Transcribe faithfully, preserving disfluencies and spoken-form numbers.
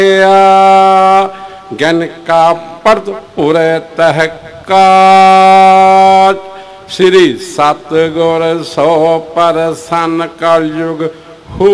ज्ञान का परत पुरे तहकाज श्री सतगुर सो परसन कलयुग